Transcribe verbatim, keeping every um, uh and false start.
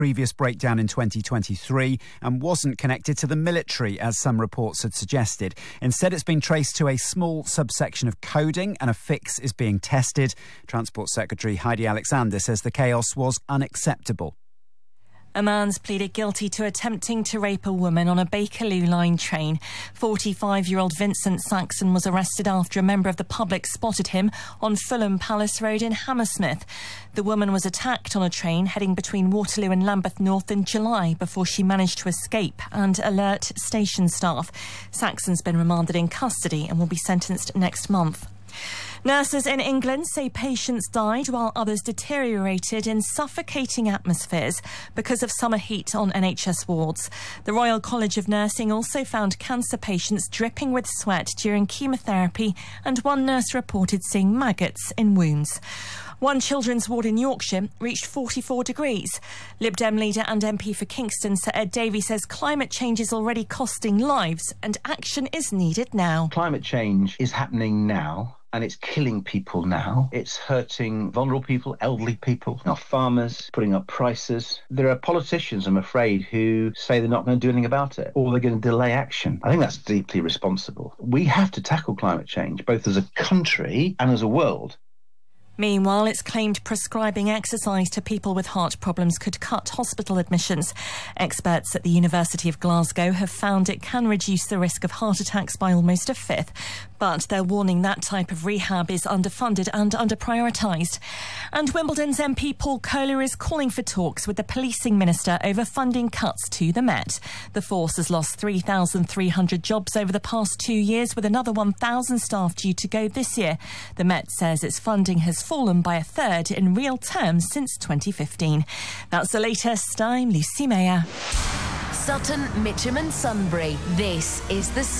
previous breakdown in twenty twenty-three and wasn't connected to the military, as some reports had suggested. Instead, it's been traced to a small subsection of coding and a fix is being tested. Transport Secretary Heidi Alexander says the chaos was unacceptable. A man's pleaded guilty to attempting to rape a woman on a Bakerloo line train. forty-five-year-old Vincent Saxon was arrested after a member of the public spotted him on Fulham Palace Road in Hammersmith. The woman was attacked on a train heading between Waterloo and Lambeth North in July before she managed to escape and alert station staff. Saxon's been remanded in custody and will be sentenced next month. Nurses in England say patients died while others deteriorated in suffocating atmospheres because of summer heat on N H S wards. The Royal College of Nursing also found cancer patients dripping with sweat during chemotherapy, and one nurse reported seeing maggots in wounds. One children's ward in Yorkshire reached forty-four degrees. Lib Dem leader and M P for Kingston, Sir Ed Davey, says climate change is already costing lives and action is needed now. Climate change is happening now. And it's killing people now. It's hurting vulnerable people, elderly people, our farmers, putting up prices. There are politicians, I'm afraid, who say they're not going to do anything about it, or they're going to delay action. I think that's deeply irresponsible. We have to tackle climate change, both as a country and as a world. Meanwhile, it's claimed prescribing exercise to people with heart problems could cut hospital admissions. Experts at the University of Glasgow have found it can reduce the risk of heart attacks by almost a fifth. But they're warning that type of rehab is underfunded and under-prioritised. And Wimbledon's M P Paul Kohler is calling for talks with the policing minister over funding cuts to the Met. The force has lost three thousand three hundred jobs over the past two years, with another one thousand staff due to go this year. The Met says its funding has fallen by a third in real terms since twenty fifteen. That's the latest. I'm Lucy Mayer. Sutton, Mitcham and Sunbury. This is the